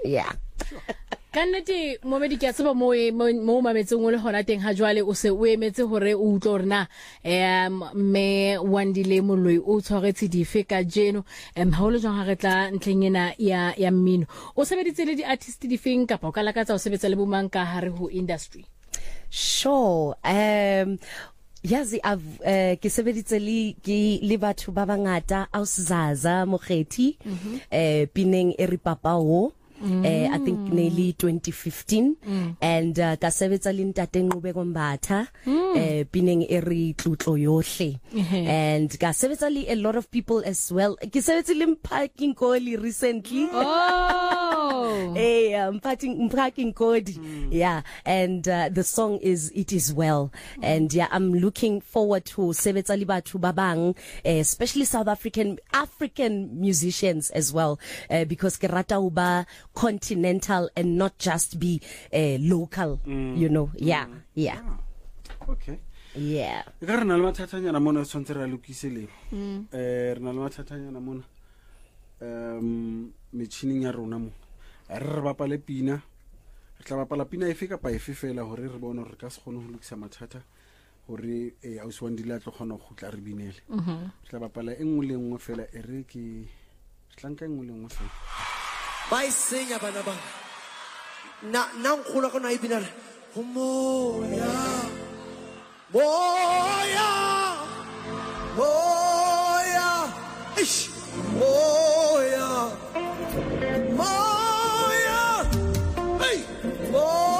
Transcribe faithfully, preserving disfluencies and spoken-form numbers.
Yeah. Kannete momedi ke tseba mo mo mametseng o le hona teng ha jwale o se o emetse hore o utlo rena em me Wandile Moloi o tshwaretse dife ka jeno em ha o le jang ha re tla ntleng ena ya ya mmino o sebeditse le di artist di feng kapa o ka lakatsa o sebetsa le bomang ka hare ho industry? Sure. Um Yazi I've uh, ke sebeditse le ke le batho ba bangata Auszaza Mogeti eh pineng eri papa ho Mm. Uh, I think nearly twenty fifteen mm. and uh, ka sebetsa le ntate Nqube Kombatha mm. uh, pineng eri tlotlo yohle mm-hmm. and ka sebetsa le a lot of people as well ke sebetsa le Mphathi Nkoli recently oh hey um, Mphathi Nkoli mm. yeah and uh, the song is It Is Well mm. and yeah I'm looking forward to sebetsa le batho ba bang uh, especially South African African musicians as well uh, because ke rata ho ba continental and not just be uh, local mm. you know yeah mm. yeah ah. Okay yeah e ka rena le mathatanyana mona tshwantse ra lokise le eh rena le mathatanyana mona um metchining ya rona mo re re bapale pina re tla bapala pina efe ka pa efe fela hore re bone re ka se gone ho lokisa mathata hore eh Ausi Wandile a tlo gona go gutla re binele re tla bapala engwe le engwe fela e re ke tlanka engwe le engwe fela Bye senya bana bang na na nkgola go na ibinala ho moya mo